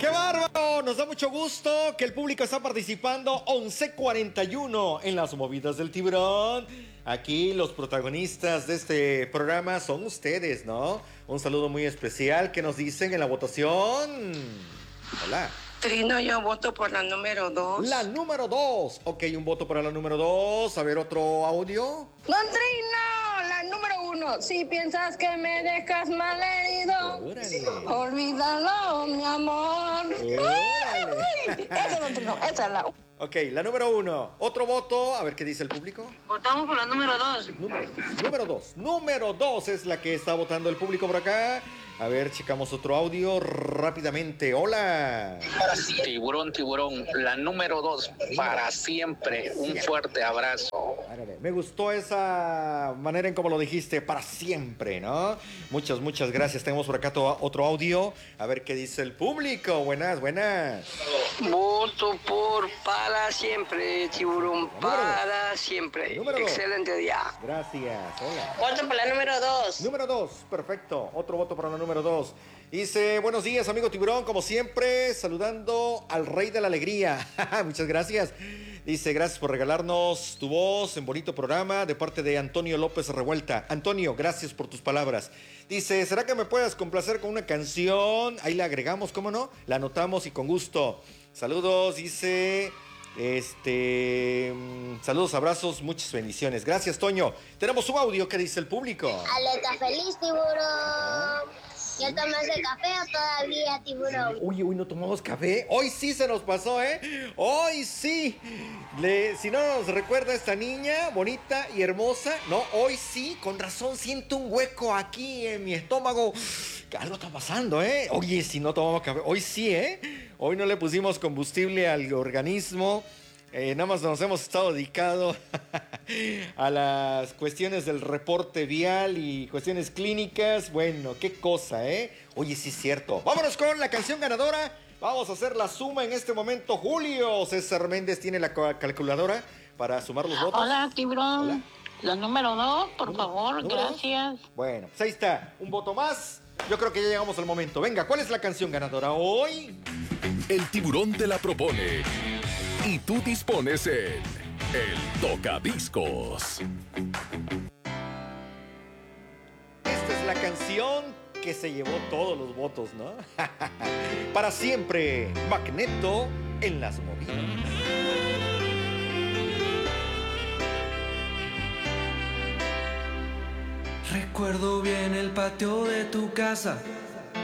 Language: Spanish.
¡Qué bárbaro! Nos da mucho gusto que el público está participando. 11:41 en las movidas del tiburón. Aquí los protagonistas de este programa son ustedes, ¿no? Un saludo muy especial. ¿Qué nos dicen en la votación? Hola. Trino, yo voto por la número 2. La número 2. Ok, un voto para la número 2. A ver, otro audio. Don Trino, la número 1. Si piensas que me dejas malherido, Órale. olvídalo, mi amor. Órale. Esa, Don Trino, esa es la. Ok, la número 1. Otro voto. A ver qué dice el público. Votamos por la número 2. Número 2. Número 2 es la que está votando el público por acá. A ver, checamos otro audio rápidamente. Hola. Tiburón, tiburón, la número 2 para siempre. Un fuerte abrazo. Me gustó esa manera en cómo lo dijiste, para siempre, ¿no? Muchas gracias. Tenemos por acá otro audio. A ver qué dice el público. Buenas. Voto por para siempre, tiburón, para siempre. Excelente día. Gracias. Hola. Voto por la número 2. Número 2, perfecto. Otro voto para la número 2. Dice, buenos días, amigo tiburón, como siempre, saludando al rey de la alegría. Muchas gracias. Dice, gracias por regalarnos tu voz en bonito programa de parte de Antonio López Revuelta. Antonio, gracias por tus palabras. Dice, ¿será que me puedas complacer con una canción? Ahí la agregamos, ¿cómo no? La anotamos y con gusto. Saludos, dice... saludos, abrazos, muchas bendiciones. Gracias, Toño. Tenemos un audio que dice el público. Alerta feliz, tiburón. ¿Ya tomaste café o todavía, tiburón? Uy, no tomamos café. Hoy sí se nos pasó, ¿eh? Hoy sí. Si no nos recuerda esta niña bonita y hermosa, no, hoy sí, con razón siento un hueco aquí en mi estómago. Algo está pasando, ¿eh? Oye, si no tomamos café, hoy sí, ¿eh? Hoy no le pusimos combustible al organismo. Nada más nos hemos estado dedicado a las cuestiones del reporte vial y cuestiones clínicas. Bueno, qué cosa, ¿eh? Oye, sí es cierto. Vámonos con la canción ganadora. Vamos a hacer la suma en este momento. Julio César Méndez tiene la calculadora para sumar los votos. Hola, tiburón. Hola. La número 2, por favor, gracias. Bueno, pues ahí está. Un voto más. Yo creo que ya llegamos al momento. Venga, ¿cuál es la canción ganadora hoy? El tiburón te la propone. Y tú dispones en el Tocadiscos. Esta es la canción que se llevó todos los votos, ¿no? Para siempre, Magneto en las movidas. Recuerdo bien el patio de tu casa,